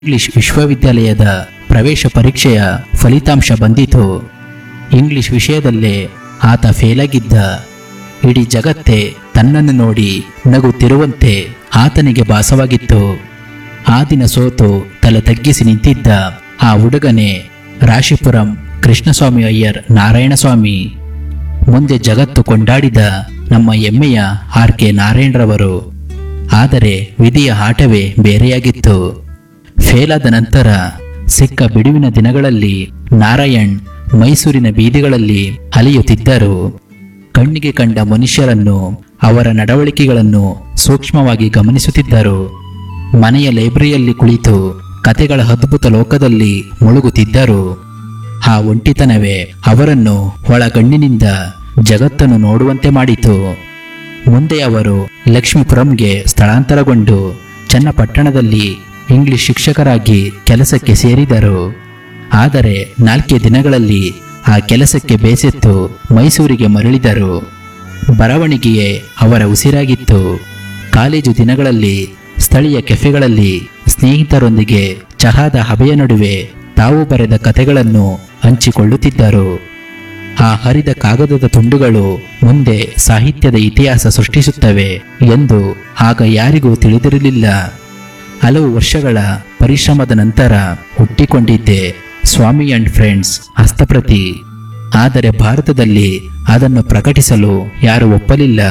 English ವಿಶ್ವವಿದ್ಯಾಲಯದ ಪ್ರವೇಶ ಪರೀಕ್ಷೆಯ ಫಲಿತಾಂಶ ಬಂದಿತು. ಇಂಗ್ಲಿಷ್ ವಿಷಯದಲ್ಲೇ ಆತ ಫೇಲಾಗಿದ್ದ. ಇಡೀ ಜಗತ್ತೇ ತನ್ನನ್ನು ನೋಡಿ ನಗುತ್ತಿರುವಂತೆ ಆತನಿಗೆ ಭಾಸವಾಗಿತ್ತು. ಆ ದಿನ ಸೋತು ತಲೆ ತಗ್ಗಿಸಿ ನಿಂತಿದ್ದ ಆ ಹುಡುಗನೇ ರಾಶಿಪುರಂ ಕೃಷ್ಣಸ್ವಾಮಿ ಅಯ್ಯರ್ ನಾರಾಯಣಸ್ವಾಮಿ. ಮುಂದೆ ಜಗತ್ತು ಕೊಂಡಾಡಿದ ನಮ್ಮ ಹೆಮ್ಮೆಯ ಆರ್.ಕೆ. ನಾರಾಯಣರವರು. ಆದರೆ ವಿಧಿಯ ಆಟವೇ ಬೇರೆಯಾಗಿತ್ತು. ಫೇಲಾದ ನಂತರ ಸಿಕ್ಕ ಬಿಡುವಿನ ದಿನಗಳಲ್ಲಿ ನಾರಾಯಣ್ ಮೈಸೂರಿನ ಬೀದಿಗಳಲ್ಲಿ ಅಲೆಯುತ್ತಿದ್ದರು. ಕಣ್ಣಿಗೆ ಕಂಡ ಮನುಷ್ಯರನ್ನು, ಅವರ ನಡವಳಿಕೆಗಳನ್ನು ಸೂಕ್ಷ್ಮವಾಗಿ ಗಮನಿಸುತ್ತಿದ್ದರು. ಮನೆಯ ಲೈಬ್ರರಿಯಲ್ಲಿ ಕುಳಿತು ಕತೆಗಳ ಅದ್ಭುತ ಲೋಕದಲ್ಲಿ ಮುಳುಗುತ್ತಿದ್ದರು. ಆ ಒಂಟಿತನವೇ ಅವರನ್ನು ಒಳಗಣ್ಣಿನಿಂದ ಜಗತ್ತನ್ನು ನೋಡುವಂತೆ ಮಾಡಿತು. ಮುಂದೆ ಅವರು ಲಕ್ಷ್ಮೀಪುರಂಗೆ ಸ್ಥಳಾಂತರಗೊಂಡು ಚನ್ನಪಟ್ಟಣದಲ್ಲಿ ಇಂಗ್ಲಿಷ್ ಶಿಕ್ಷಕರಾಗಿ ಕೆಲಸಕ್ಕೆ ಸೇರಿದರು. ಆದರೆ 4 ದಿನಗಳಲ್ಲಿ ಆ ಕೆಲಸಕ್ಕೆ ಬೇಸತ್ತು ಮೈಸೂರಿಗೆ ಮರಳಿದರು. ಬರವಣಿಗೆಯೇ ಅವರ ಉಸಿರಾಗಿತ್ತು. ಕಾಲೇಜು ದಿನಗಳಲ್ಲಿ ಸ್ಥಳೀಯ ಕೆಫೆಗಳಲ್ಲಿ ಸ್ನೇಹಿತರೊಂದಿಗೆ ಚಹಾದ ಹಬೆಯ ನಡುವೆ ತಾವು ಬರೆದ ಕಥೆಗಳನ್ನು ಹಂಚಿಕೊಳ್ಳುತ್ತಿದ್ದರು. ಆ ಹರಿದ ಕಾಗದದ ತುಂಡುಗಳು ಮುಂದೆ ಸಾಹಿತ್ಯದ ಇತಿಹಾಸ ಸೃಷ್ಟಿಸುತ್ತವೆ ಎಂದು ಆಗ ಯಾರಿಗೂ ತಿಳಿದಿರಲಿಲ್ಲ. ಹಲವು ವರ್ಷಗಳ ಪರಿಶ್ರಮದ ನಂತರ ಹುಟ್ಟಿಕೊಂಡಿದ್ದೆ ಸ್ವಾಮಿ ಅಂಡ್ ಫ್ರೆಂಡ್ಸ್ ಹಸ್ತಪ್ರತಿ. ಆದರೆ ಭಾರತದಲ್ಲಿ ಅದನ್ನು ಪ್ರಕಟಿಸಲು ಯಾರೂ ಒಪ್ಪಲಿಲ್ಲ.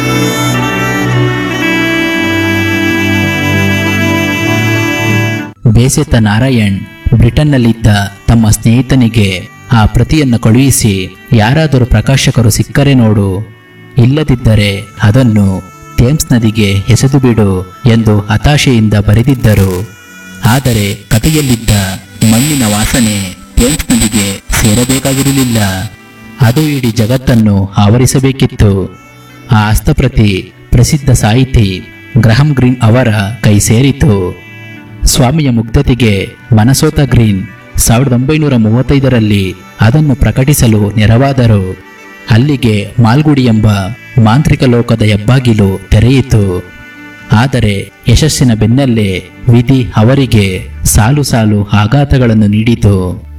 ಬೇಸೆತ್ತ ನಾರಾಯಣ್ ಬ್ರಿಟನ್ನಲ್ಲಿದ್ದ ತಮ್ಮ ಸ್ನೇಹಿತನಿಗೆ ಆ ಪ್ರತಿಯನ್ನು ಕಳುಹಿಸಿ, ಯಾರಾದರೂ ಪ್ರಕಾಶಕರು ಸಿಕ್ಕರೆ ನೋಡು, ಇಲ್ಲದಿದ್ದರೆ ಅದನ್ನು ಥೇಮ್ಸ್ ನದಿಗೆ ಎಸೆದು ಬಿಡು ಎಂದು ಹತಾಶೆಯಿಂದ ಬರೆದಿದ್ದರು. ಆದರೆ ಕಥೆಯಲ್ಲಿದ್ದ ಮಣ್ಣಿನ ವಾಸನೆ ಥೇಮ್ಸ್ ನದಿಗೆ ಸೇರಬೇಕಾಗಿರಲಿಲ್ಲ. ಅದು ಇಡೀ ಜಗತ್ತನ್ನು ಆವರಿಸಬೇಕಿತ್ತು. ಆ ಹಸ್ತಪ್ರತಿ ಪ್ರಸಿದ್ಧ ಸಾಹಿತಿ ಗ್ರಹಂ ಗ್ರೀನ್ ಅವರ ಕೈ ಸೇರಿತು. ಸ್ವಾಮಿಯ ಮುಗ್ಧತೆಗೆ ಮನಸೋತ ಗ್ರೀನ್ 1935ರಲ್ಲಿ ಅದನ್ನು ಪ್ರಕಟಿಸಲು ನೆರವಾದರು. ಅಲ್ಲಿಗೆ ಮಾಲ್ಗುಡಿ ಎಂಬ ಮಾಂತ್ರಿಕ ಲೋಕದ ಹೆಬ್ಬಾಗಿಲು ತೆರೆಯಿತು. ಆದರೆ ಯಶಸ್ಸಿನ ಬೆನ್ನಲ್ಲೇ ವಿಧಿ ಅವರಿಗೆ ಸಾಲು ಸಾಲು ಆಘಾತಗಳನ್ನು ನೀಡಿತು.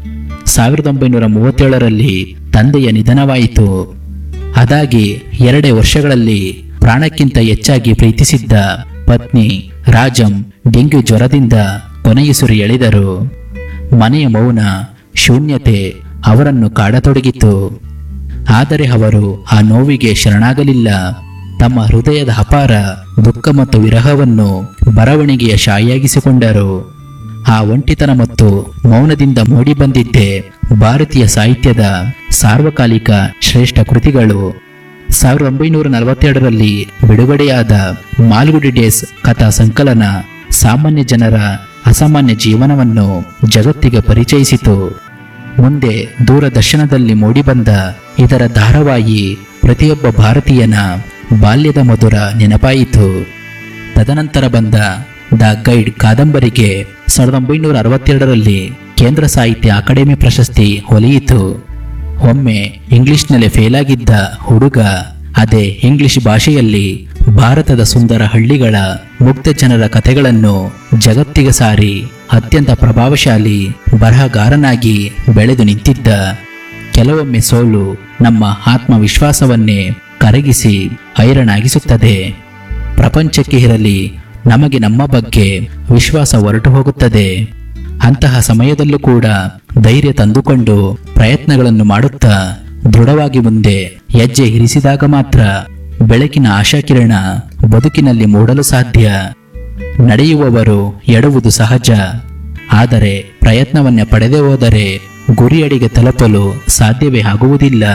1937ರಲ್ಲಿ ತಂದೆಯ ನಿಧನವಾಯಿತು. ಅದಾಗಿ 2 ವರ್ಷಗಳಲ್ಲಿ ಪ್ರಾಣಕ್ಕಿಂತ ಹೆಚ್ಚಾಗಿ ಪ್ರೀತಿಸಿದ್ದ ಪತ್ನಿ ರಾಜಂ ಡೆಂಗ್ಯೂ ಜ್ವರದಿಂದ ಕೊನೆಯುಸಿರು ಎಳೆದರು. ಮನೆಯ ಮೌನ ಶೂನ್ಯತೆ ಅವರನ್ನು ಕಾಡತೊಡಗಿತು. ಆದರೆ ಅವರು ಆ ನೋವಿಗೆ ಶರಣಾಗಲಿಲ್ಲ. ತಮ್ಮ ಹೃದಯದ ಅಪಾರ ದುಃಖ ಮತ್ತು ವಿರಹವನ್ನು ಬರವಣಿಗೆಯ ಶಾಯಿಯಾಗಿಸಿಕೊಂಡರು. ಆ ಒಂಟಿತನ ಮತ್ತು ಮೌನದಿಂದ ಮೂಡಿಬಂದಿದ್ದೇ ಭಾರತೀಯ ಸಾಹಿತ್ಯದ ಸಾರ್ವಕಾಲಿಕ ಶ್ರೇಷ್ಠ ಕೃತಿಗಳು. 1942ರಲ್ಲಿ ಬಿಡುಗಡೆಯಾದ ಮಾಲ್ಗುಡಿ ಡೇಸ್ ಕಥಾ ಸಂಕಲನ ಸಾಮಾನ್ಯ ಜನರ ಅಸಾಮಾನ್ಯ ಜೀವನವನ್ನು ಜಗತ್ತಿಗೆ ಪರಿಚಯಿಸಿತು. ಮುಂದೆ ದೂರದರ್ಶನದಲ್ಲಿ ಮೂಡಿಬಂದ ಇದರ ಧಾರಾವಾಹಿ ಪ್ರತಿಯೊಬ್ಬ ಭಾರತೀಯನ ಬಾಲ್ಯದ ಮಧುರ ನೆನಪಾಯಿತು. ತದನಂತರ ಬಂದ ದ ಗೈಡ್ ಕಾದಂಬರಿಗೆ 1962ರಲ್ಲಿ ಕೇಂದ್ರ ಸಾಹಿತ್ಯ ಅಕಾಡೆಮಿ ಪ್ರಶಸ್ತಿ ಒಲಿಯಿತು. ಒಮ್ಮೆ ಇಂಗ್ಲಿಷ್ನಲ್ಲಿ ಫೇಲಾಗಿದ್ದ ಹುಡುಗ ಅದೇ ಇಂಗ್ಲಿಷ್ ಭಾಷೆಯಲ್ಲಿ ಭಾರತದ ಸುಂದರ ಹಳ್ಳಿಗಳ ಮುಗ್ಧ ಜನರ ಕಥೆಗಳನ್ನು ಜಗತ್ತಿಗೆ ಸಾರಿ ಅತ್ಯಂತ ಪ್ರಭಾವಶಾಲಿ ಬರಹಗಾರನಾಗಿ ಬೆಳೆದು ನಿಂತಿದ್ದ. ಕೆಲವೊಮ್ಮೆ ಸೋಲು ನಮ್ಮ ಆತ್ಮವಿಶ್ವಾಸವನ್ನೇ ಕರಗಿಸಿ ಹೈರಾಣಾಗಿಸುತ್ತದೆ. ಪ್ರಪಂಚಕ್ಕೆ ಇರಲಿ ನಮಗೆ ನಮ್ಮ ಬಗ್ಗೆ ವಿಶ್ವಾಸ ಹೊರಟು ಹೋಗುತ್ತದೆ. ಅಂತಹ ಸಮಯದಲ್ಲೂ ಕೂಡ ಧೈರ್ಯ ತಂದುಕೊಂಡು ಪ್ರಯತ್ನಗಳನ್ನು ಮಾಡುತ್ತಾ ದೃಢವಾಗಿ ಮುಂದೆ ಹೆಜ್ಜೆ ಇರಿಸಿದಾಗ ಮಾತ್ರ ಬೆಳಕಿನ ಆಶಾಕಿರಣ ಬದುಕಿನಲ್ಲಿ ಮೂಡಲು ಸಾಧ್ಯ. ನಡೆಯುವವರು ಎಡುವುದು ಸಹಜ. ಆದರೆ ಪ್ರಯತ್ನವನ್ನೇ ಪಡೆದೇ ಹೋದರೆ ಗುರಿಯಡಿಗೆ ತಲುಪಲು ಸಾಧ್ಯವೇ ಆಗುವುದಿಲ್ಲ.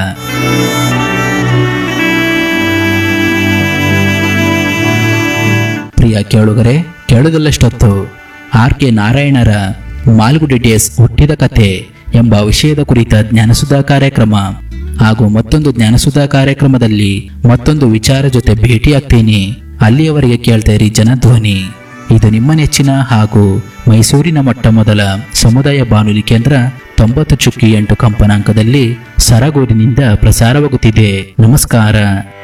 ಪ್ರಿಯ ಕೇಳುಗರೆ, ಕೇಳುವುದಲ್ಲಷ್ಟೊತ್ತು ಆರ್.ಕೆ. ನಾರಾಯಣರ ಮಾಲ್ಗುಡಿ ಡೇಸ್ ಹುಟ್ಟಿದ ಕತೆ ಎಂಬ ವಿಷಯದ ಕುರಿತ ಜ್ಞಾನಸುಧಾ ಕಾರ್ಯಕ್ರಮ ಹಾಗೂ ಮತ್ತೊಂದು ಜ್ಞಾನಸುಧಾ ಕಾರ್ಯಕ್ರಮದಲ್ಲಿ ಮತ್ತೊಂದು ವಿಚಾರ ಜೊತೆ ಭೇಟಿಯಾಗ್ತೀನಿ. ಅಲ್ಲಿಯವರೆಗೆ ಕೇಳ್ತಾ ಇರಿ ಜನಧ್ವನಿ. ಇದು ನಿಮ್ಮ ನೆಚ್ಚಿನ ಹಾಗೂ ಮೈಸೂರಿನ ಮೊಟ್ಟಮೊದಲ ಸಮುದಾಯ ಬಾನುಲಿ ಕೇಂದ್ರ 90.8 ಕಂಪನಾಂಕದಲ್ಲಿ ಸರಗೂರಿನಿಂದ ಪ್ರಸಾರವಾಗುತ್ತಿದೆ. ನಮಸ್ಕಾರ.